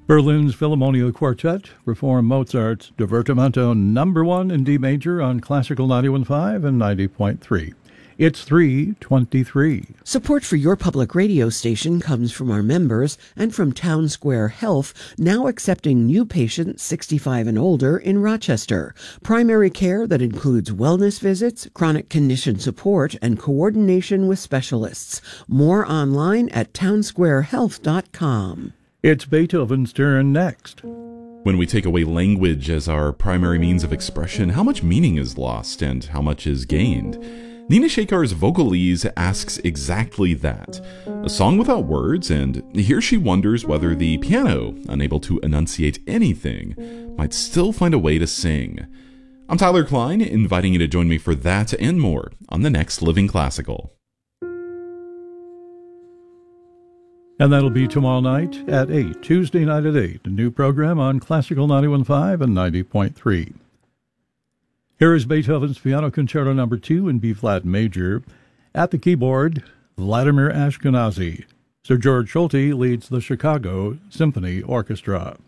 Berlin's Philharmonia Quartet perform Mozart's Divertimento No. 1 in D major on Classical 91.5 and 90.3. It's 3:23. Support for your public radio station comes from our members and from Town Square Health, now accepting new patients 65 and older in Rochester. Primary care that includes wellness visits, chronic condition support, and coordination with specialists. More online at townsquarehealth.com. It's Beethoven's turn next. When we take away language as our primary means of expression, how much meaning is lost and how much is gained? Nina Shekar's Vocalese asks exactly that. A song without words, and here she wonders whether the piano, unable to enunciate anything, might still find a way to sing. I'm Tyler Klein, inviting you to join me for that and more on the next Living Classical. And that'll be tomorrow night at 8, Tuesday night at 8, a new program on Classical 91.5 and 90.3. Here is Beethoven's Piano Concerto No. 2 in B-flat major. At the keyboard, Vladimir Ashkenazy. Sir George Solti leads the Chicago Symphony Orchestra.